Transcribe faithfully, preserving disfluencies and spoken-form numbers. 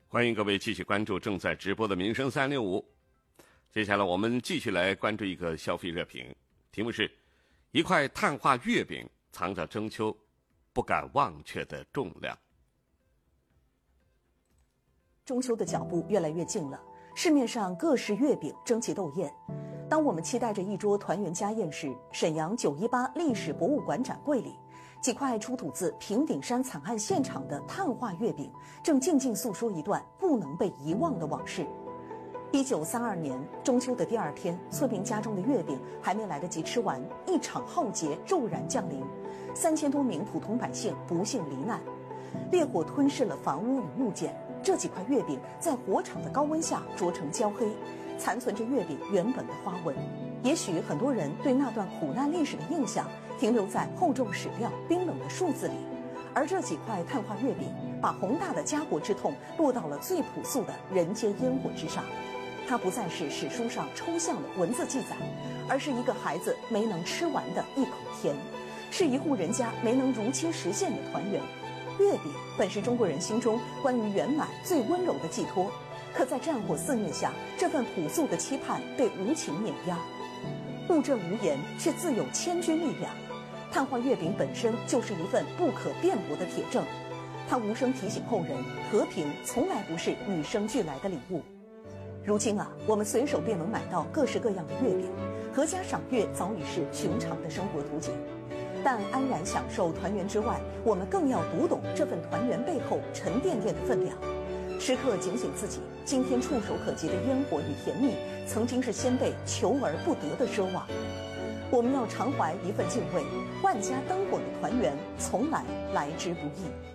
欢迎各位继续关注正在直播的《民生三六五》。接下来我们继续来关注一个消费热评，题目是一块碳化月饼藏着中秋不敢忘却的重量。 中秋的脚步越来越近了，市面上各式月饼争奇斗艳。当我们期待着一桌团圆家宴时，沈阳九一八历史博物馆展柜里，几块出土自平顶山惨案现场的碳化月饼，正静静诉说一段不能被遗忘的往事。一九三二年中秋的第二天，村民家中的月饼还没来得及吃完，一场浩劫骤然降临，三千多名普通百姓不幸罹难，烈火吞噬了房屋与物件。这几块月饼在火场的高温下灼成焦黑，残存着月饼原本的花纹。也许很多人对那段苦难历史的印象停留在厚重史料、冰冷的数字里，而这几块碳化月饼把宏大的家国之痛落到了最朴素的人间烟火之上。它不再是史书上抽象的文字记载，而是一个孩子没能吃完的一口甜，是一户人家没能如期实现的团圆。月饼本是中国人心中关于圆满最温柔的寄托，可在战火肆虐下，这份朴素的期盼被无情碾压。物证无言，却自有千钧力量。碳化月饼本身就是一份不可辩驳的铁证，它无声提醒后人，和平从来不是与生俱来的礼物。如今啊，我们随手便能买到各式各样的月饼，阖家赏月早已是寻常的生活图景。但安然享受团圆之外，我们更要读懂这份团圆背后沉甸甸的分量，时刻警醒自己，今天触手可及的烟火与甜蜜，曾经是先辈求而不得的奢望。我们要常怀一份敬畏，万家灯火的团圆从来来之不易。